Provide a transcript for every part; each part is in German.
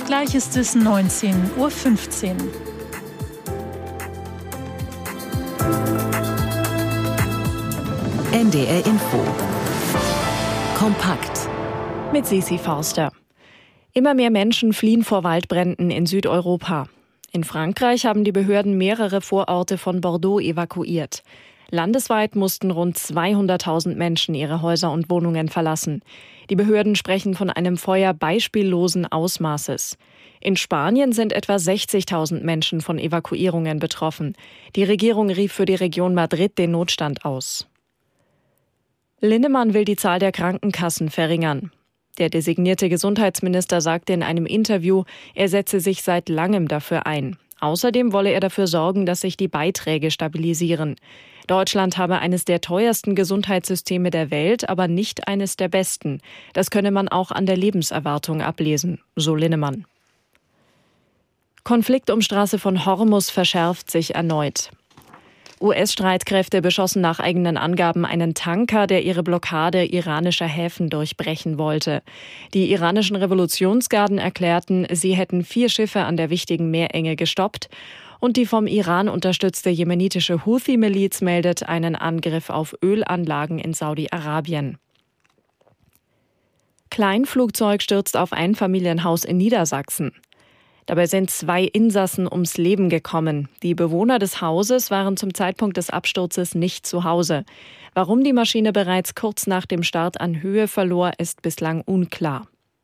Gleich ist es 19:15 Uhr. NDR Info. Kompakt. Mit Sisi Forster. Immer mehr Menschen fliehen vor Waldbränden in Südeuropa. In Frankreich haben die Behörden mehrere Vororte von Bordeaux evakuiert. Landesweit mussten rund 200.000 Menschen ihre Häuser und Wohnungen verlassen. Die Behörden sprechen von einem Feuer beispiellosen Ausmaßes. In Spanien sind etwa 60.000 Menschen von Evakuierungen betroffen. Die Regierung rief für die Region Madrid den Notstand aus. Linnemann will die Zahl der Krankenkassen verringern. Der designierte Gesundheitsminister sagte in einem Interview, er setze sich seit langem dafür ein. Außerdem wolle er dafür sorgen, dass sich die Beiträge stabilisieren. Deutschland habe eines der teuersten Gesundheitssysteme der Welt, aber nicht eines der besten. Das könne man auch an der Lebenserwartung ablesen, so Linnemann. Konflikt um Straße von Hormuz verschärft sich erneut. US-Streitkräfte beschossen nach eigenen Angaben einen Tanker, der ihre Blockade iranischer Häfen durchbrechen wollte. Die iranischen Revolutionsgarden erklärten, sie hätten 4 Schiffe an der wichtigen Meerenge gestoppt. Und die vom Iran unterstützte jemenitische Houthi-Miliz meldet einen Angriff auf Ölanlagen in Saudi-Arabien. Kleinflugzeug stürzt auf Einfamilienhaus in Niedersachsen. Dabei sind 2 Insassen ums Leben gekommen. Die Bewohner des Hauses waren zum Zeitpunkt des Absturzes nicht zu Hause. Warum die Maschine bereits kurz nach dem Start an Höhe verlor, ist bislang unklar.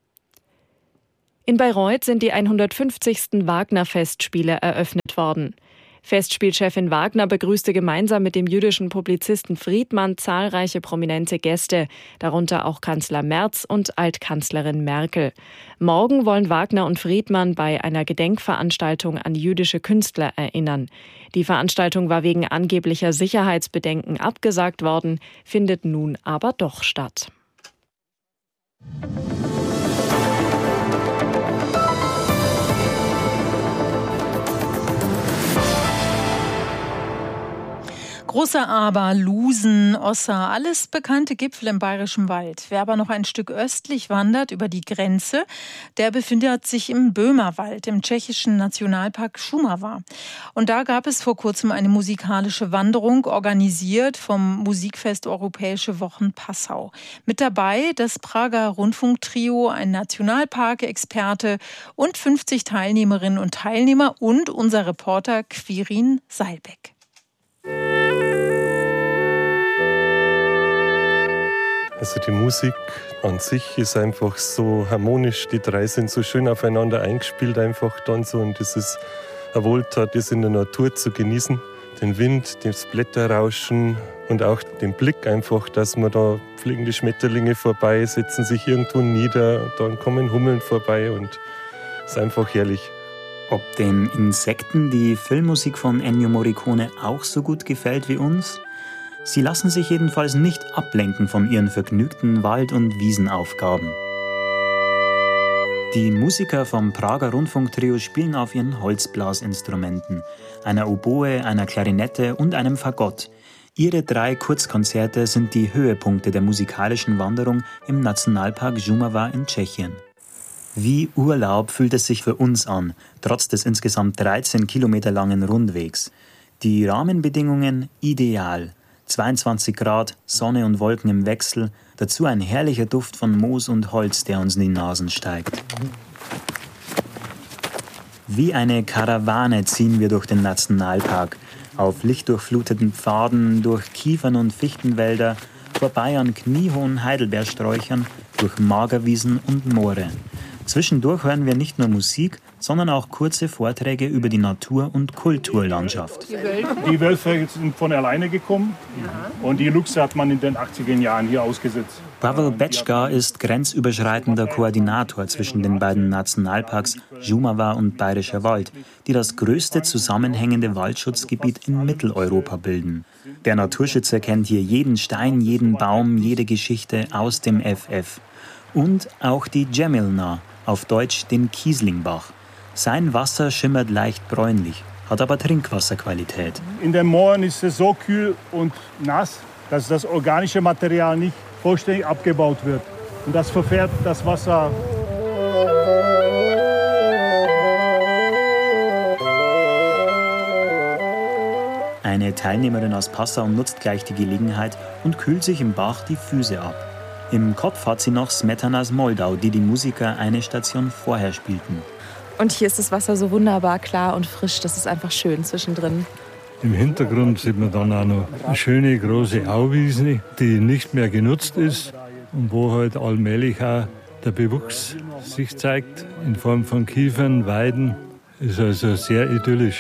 In Bayreuth sind die 150. Wagner-Festspiele eröffnet worden. Festspielchefin Wagner begrüßte gemeinsam mit dem jüdischen Publizisten Friedmann zahlreiche prominente Gäste, darunter auch Kanzler Merz und Altkanzlerin Merkel. Morgen wollen Wagner und Friedmann bei einer Gedenkveranstaltung an jüdische Künstler erinnern. Die Veranstaltung war wegen angeblicher Sicherheitsbedenken abgesagt worden, findet nun aber doch statt. Großer Aber, Lusen, Ossa, alles bekannte Gipfel im Bayerischen Wald. Wer aber noch ein Stück östlich wandert über die Grenze, der befindet sich im Böhmerwald, im tschechischen Nationalpark Šumava. Und da gab es vor kurzem eine musikalische Wanderung, organisiert vom Musikfest Europäische Wochen Passau. Mit dabei das Prager Rundfunktrio, ein Nationalpark-Experte und 50 Teilnehmerinnen und Teilnehmer und unser Reporter Quirin Seilbeck. Also die Musik an sich ist einfach so harmonisch, die 3 sind so schön aufeinander eingespielt einfach dann so und das ist eine Wohltat, das in der Natur zu genießen. Den Wind, das Blätterrauschen und auch den Blick einfach, dass man da fliegende Schmetterlinge vorbei, setzen sich irgendwo nieder, dann kommen Hummeln vorbei und es ist einfach herrlich. Ob den Insekten die Filmmusik von Ennio Morricone auch so gut gefällt wie uns? Sie lassen sich jedenfalls nicht ablenken von ihren vergnügten Wald- und Wiesenaufgaben. Die Musiker vom Prager Rundfunktrio spielen auf ihren Holzblasinstrumenten, einer Oboe, einer Klarinette und einem Fagott. Ihre 3 Kurzkonzerte sind die Höhepunkte der musikalischen Wanderung im Nationalpark Šumava in Tschechien. Wie Urlaub fühlt es sich für uns an, trotz des insgesamt 13 Kilometer langen Rundwegs. Die Rahmenbedingungen ideal. 22 Grad, Sonne und Wolken im Wechsel, dazu ein herrlicher Duft von Moos und Holz, der uns in die Nasen steigt. Wie eine Karawane ziehen wir durch den Nationalpark, auf lichtdurchfluteten Pfaden, durch Kiefern- und Fichtenwälder, vorbei an kniehohen Heidelbeersträuchern, durch Magerwiesen und Moore. Zwischendurch hören wir nicht nur Musik, sondern auch kurze Vorträge über die Natur- und Kulturlandschaft. Die Wölfe sind von alleine gekommen und die Luchse hat man in den 80er Jahren hier ausgesetzt. Pavel Betschka ist grenzüberschreitender Koordinator zwischen den beiden Nationalparks Šumava und Bayerischer Wald, die das größte zusammenhängende Waldschutzgebiet in Mitteleuropa bilden. Der Naturschützer kennt hier jeden Stein, jeden Baum, jede Geschichte aus dem FF. Und auch die Jemilna, auf Deutsch den Kieslingbach. Sein Wasser schimmert leicht bräunlich, hat aber Trinkwasserqualität. In den Mooren ist es so kühl und nass, dass das organische Material nicht vollständig abgebaut wird. Und das verfärbt das Wasser Eine Teilnehmerin aus Passau nutzt gleich die Gelegenheit und kühlt sich im Bach die Füße ab. Im Kopf hat sie noch Smetanas Moldau, die die Musiker eine Station vorher spielten. Und hier ist das Wasser so wunderbar klar und frisch, das ist einfach schön zwischendrin. Im Hintergrund sieht man dann auch noch eine schöne große Auwiese, die nicht mehr genutzt ist und wo halt allmählich auch der Bewuchs sich zeigt in Form von Kiefern, Weiden. Ist also sehr idyllisch.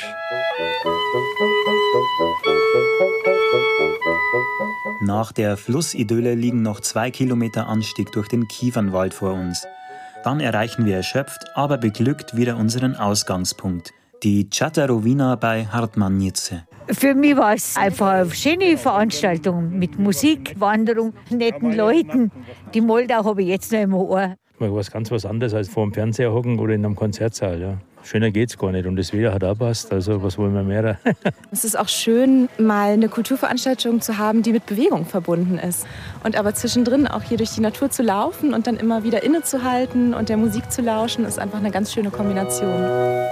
Nach der Flussidylle liegen noch 2 Kilometer Anstieg durch den Kiefernwald vor uns. Dann erreichen wir erschöpft, aber beglückt wieder unseren Ausgangspunkt, die Chata-Rovina bei Hartmannice. Für mich war es einfach eine schöne Veranstaltung mit Musik, Wanderung, netten Leuten. Die Moldau habe ich jetzt noch im Ohr. Mal was ganz was anderes als vor dem Fernseher hocken oder in einem Konzertsaal. Ja. Schöner geht's gar nicht und das Wetter hat auch passt, also was wollen wir mehr? Es ist auch schön, mal eine Kulturveranstaltung zu haben, die mit Bewegung verbunden ist. Und aber zwischendrin auch hier durch die Natur zu laufen und dann immer wieder innezuhalten und der Musik zu lauschen, ist einfach eine ganz schöne Kombination.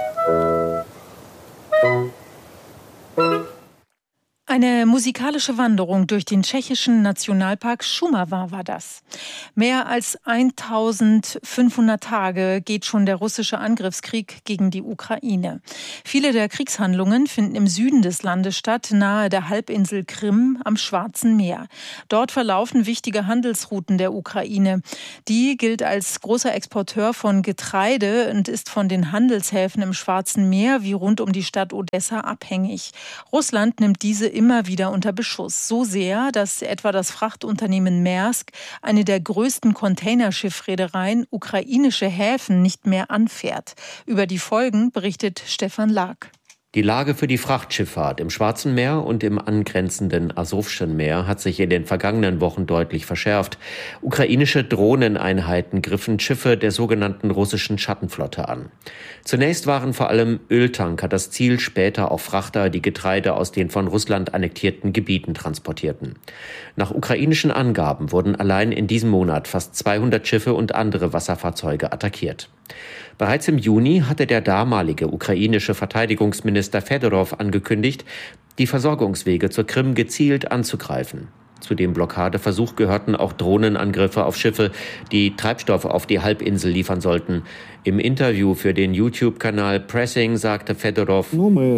Eine musikalische Wanderung durch den tschechischen Nationalpark Šumava war das. Mehr als 1500 Tage geht schon der russische Angriffskrieg gegen die Ukraine. Viele der Kriegshandlungen finden im Süden des Landes statt, nahe der Halbinsel Krim am Schwarzen Meer. Dort verlaufen wichtige Handelsrouten der Ukraine. Die gilt als großer Exporteur von Getreide und ist von den Handelshäfen im Schwarzen Meer wie rund um die Stadt Odessa abhängig. Russland nimmt diese immer wieder unter Beschuss. So sehr, dass etwa das Frachtunternehmen Maersk, eine der größten Containerschiffreedereien, ukrainische Häfen nicht mehr anfährt. Über die Folgen berichtet Stefan Lag. Die Lage für die Frachtschifffahrt im Schwarzen Meer und im angrenzenden Asowschen Meer hat sich in den vergangenen Wochen deutlich verschärft. Ukrainische Drohneneinheiten griffen Schiffe der sogenannten russischen Schattenflotte an. Zunächst waren vor allem Öltanker das Ziel, später auch Frachter, die Getreide aus den von Russland annektierten Gebieten transportierten. Nach ukrainischen Angaben wurden allein in diesem Monat fast 200 Schiffe und andere Wasserfahrzeuge attackiert. Bereits im Juni hatte der damalige ukrainische Verteidigungsminister Fedorov angekündigt, die Versorgungswege zur Krim gezielt anzugreifen. Zu dem Blockadeversuch gehörten auch Drohnenangriffe auf Schiffe, die Treibstoff auf die Halbinsel liefern sollten. Im Interview für den YouTube-Kanal Pressing sagte Fedorov: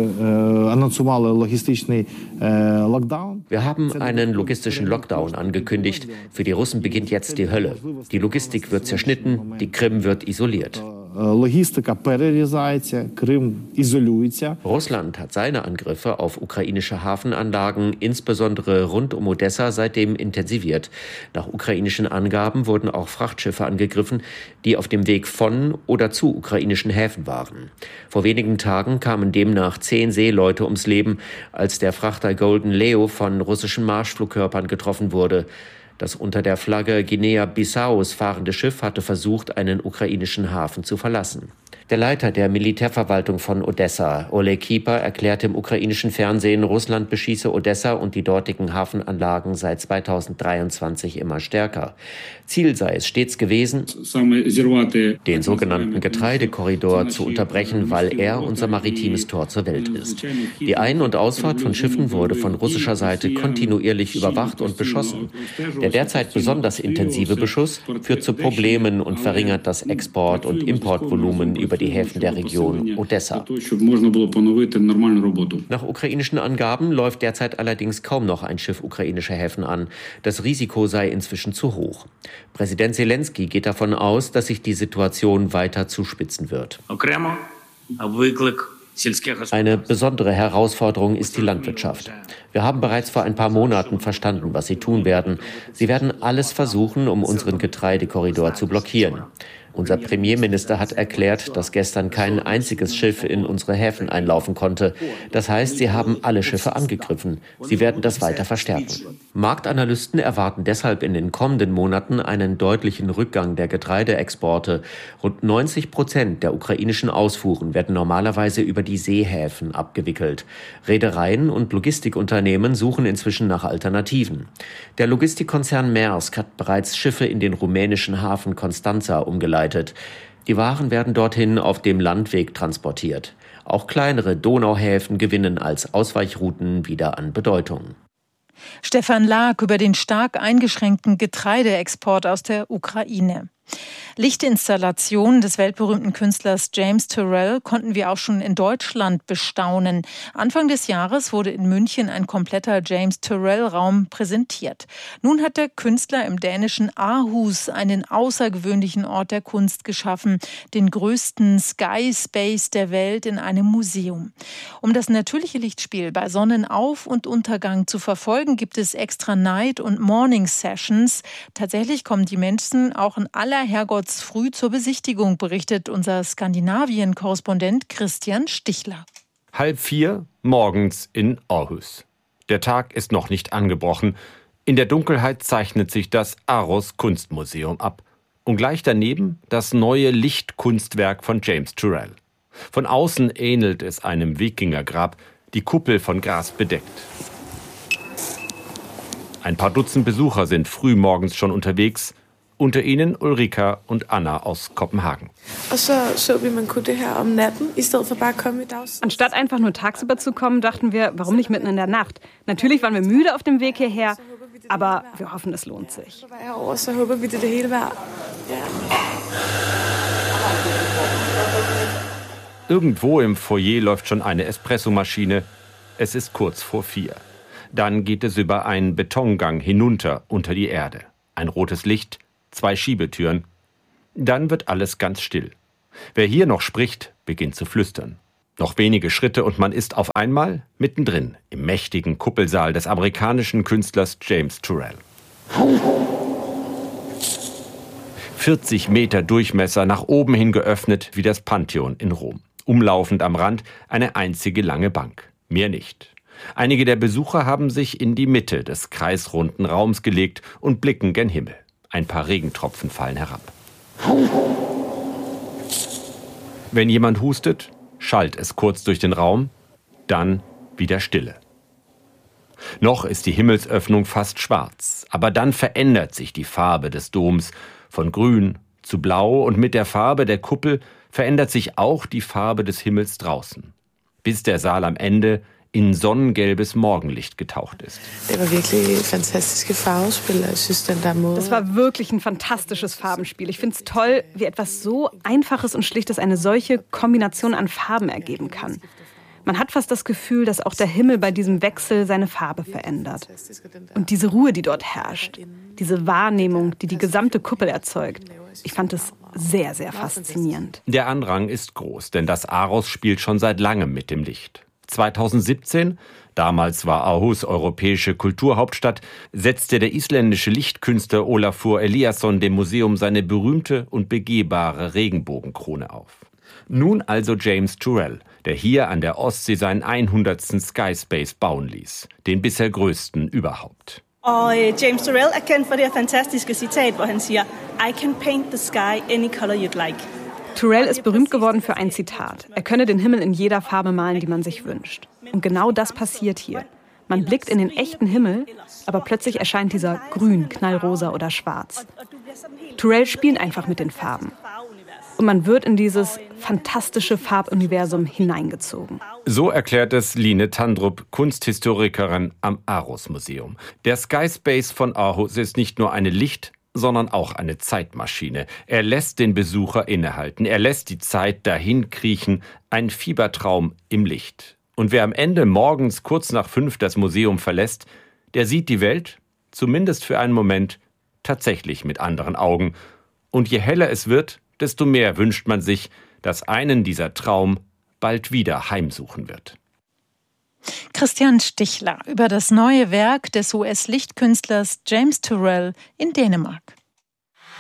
Wir haben einen logistischen Lockdown angekündigt. Für die Russen beginnt jetzt die Hölle. Die Logistik wird zerschnitten, die Krim wird isoliert. Russland hat seine Angriffe auf ukrainische Hafenanlagen, insbesondere rund um Odessa, seitdem intensiviert. Nach ukrainischen Angaben wurden auch Frachtschiffe angegriffen, die auf dem Weg von oder zu ukrainischen Häfen waren. Vor wenigen Tagen kamen demnach 10 Seeleute ums Leben, als der Frachter Golden Leo von russischen Marschflugkörpern getroffen wurde. Das unter der Flagge Guinea-Bissaus fahrende Schiff hatte versucht, einen ukrainischen Hafen zu verlassen. Der Leiter der Militärverwaltung von Odessa, Oleg Kipa, erklärte im ukrainischen Fernsehen, Russland beschieße Odessa und die dortigen Hafenanlagen seit 2023 immer stärker. Ziel sei es stets gewesen, den sogenannten Getreidekorridor zu unterbrechen, weil er unser maritimes Tor zur Welt ist. Die Ein- und Ausfahrt von Schiffen wurde von russischer Seite kontinuierlich überwacht und beschossen. Der derzeit besonders intensive Beschuss führt zu Problemen und verringert das Export- und Importvolumen über die Häfen der Region Odessa. Nach ukrainischen Angaben läuft derzeit allerdings kaum noch ein Schiff ukrainischer Häfen an. Das Risiko sei inzwischen zu hoch. Präsident Zelensky geht davon aus, dass sich die Situation weiter zuspitzen wird. Eine besondere Herausforderung ist die Landwirtschaft. Wir haben bereits vor ein paar Monaten verstanden, was sie tun werden. Sie werden alles versuchen, um unseren Getreidekorridor zu blockieren. Unser Premierminister hat erklärt, dass gestern kein einziges Schiff in unsere Häfen einlaufen konnte. Das heißt, sie haben alle Schiffe angegriffen. Sie werden das weiter verstärken. Marktanalysten erwarten deshalb in den kommenden Monaten einen deutlichen Rückgang der Getreideexporte. Rund 90% der ukrainischen Ausfuhren werden normalerweise über die Seehäfen abgewickelt. Reedereien und Logistikunternehmen suchen inzwischen nach Alternativen. Der Logistikkonzern Maersk hat bereits Schiffe in den rumänischen Hafen Constanța umgeleitet. Die Waren werden dorthin auf dem Landweg transportiert. Auch kleinere Donauhäfen gewinnen als Ausweichrouten wieder an Bedeutung. Stefan Lag über den stark eingeschränkten Getreideexport aus der Ukraine. Lichtinstallationen des weltberühmten Künstlers James Turrell konnten wir auch schon in Deutschland bestaunen. Anfang des Jahres wurde in München ein kompletter James Turrell-Raum präsentiert. Nun hat der Künstler im dänischen Aarhus einen außergewöhnlichen Ort der Kunst geschaffen, den größten Sky Space der Welt in einem Museum. Um das natürliche Lichtspiel bei Sonnenauf- und Untergang zu verfolgen, gibt es extra Night- und Morning-Sessions. Tatsächlich kommen die Menschen auch in aller Herrgottsfrüh zur Besichtigung, berichtet unser Skandinavien-Korrespondent Christian Stichler. 3:30 morgens in Aarhus. Der Tag ist noch nicht angebrochen. In der Dunkelheit zeichnet sich das Aros Kunstmuseum ab. Und gleich daneben das neue Lichtkunstwerk von James Turrell. Von außen ähnelt es einem Wikingergrab, die Kuppel von Gras bedeckt. Ein paar Dutzend Besucher sind früh morgens schon unterwegs. Unter ihnen Ulrika und Anna aus Kopenhagen. Anstatt einfach nur tagsüber zu kommen, dachten wir, warum nicht mitten in der Nacht? Natürlich waren wir müde auf dem Weg hierher, aber wir hoffen, es lohnt sich. Irgendwo im Foyer läuft schon eine Espressomaschine. Es ist kurz vor 4. Dann geht es über einen Betongang hinunter unter die Erde. Ein rotes Licht, 2 Schiebetüren. Dann wird alles ganz still. Wer hier noch spricht, beginnt zu flüstern. Noch wenige Schritte und man ist auf einmal mittendrin im mächtigen Kuppelsaal des amerikanischen Künstlers James Turrell. 40 Meter Durchmesser, nach oben hin geöffnet wie das Pantheon in Rom. Umlaufend am Rand eine einzige lange Bank. Mehr nicht. Einige der Besucher haben sich in die Mitte des kreisrunden Raums gelegt und blicken gen Himmel. Ein paar Regentropfen fallen herab. Wenn jemand hustet, schallt es kurz durch den Raum, dann wieder Stille. Noch ist die Himmelsöffnung fast schwarz, aber dann verändert sich die Farbe des Doms von grün zu blau und mit der Farbe der Kuppel verändert sich auch die Farbe des Himmels draußen, bis der Saal am Ende in sonnengelbes Morgenlicht getaucht ist. Das war wirklich ein fantastisches Farbenspiel. Ich finde es toll, wie etwas so Einfaches und Schlichtes eine solche Kombination an Farben ergeben kann. Man hat fast das Gefühl, dass auch der Himmel bei diesem Wechsel seine Farbe verändert. Und diese Ruhe, die dort herrscht, diese Wahrnehmung, die die gesamte Kuppel erzeugt, ich fand es sehr, sehr faszinierend. Der Andrang ist groß, denn das Aros spielt schon seit langem mit dem Licht. 2017, damals war Aarhus europäische Kulturhauptstadt, setzte der isländische Lichtkünstler Olafur Eliasson dem Museum seine berühmte und begehbare Regenbogenkrone auf. Nun also James Turrell, der hier an der Ostsee seinen 100. Sky Space bauen ließ, den bisher größten überhaupt. James Turrell er kendt for det fantastiske citat, hvor han siger, I can paint the sky any color you'd like. Turrell ist berühmt geworden für ein Zitat. Er könne den Himmel in jeder Farbe malen, die man sich wünscht. Und genau das passiert hier. Man blickt in den echten Himmel, aber plötzlich erscheint dieser grün, knallrosa oder schwarz. Turrell spielt einfach mit den Farben. Und man wird in dieses fantastische Farbuniversum hineingezogen. So erklärt es Line Tandrup, Kunsthistorikerin am Aros Museum. Der Sky Space von Aarhus ist nicht nur eine Licht-, sondern auch eine Zeitmaschine. Er lässt den Besucher innehalten. Er lässt die Zeit dahin kriechen. Ein Fiebertraum im Licht. Und wer am Ende morgens kurz nach 5 das Museum verlässt, der sieht die Welt, zumindest für einen Moment, tatsächlich mit anderen Augen. Und je heller es wird, desto mehr wünscht man sich, dass einen dieser Traum bald wieder heimsuchen wird. Christian Stichler über das neue Werk des US-Lichtkünstlers James Turrell in Dänemark.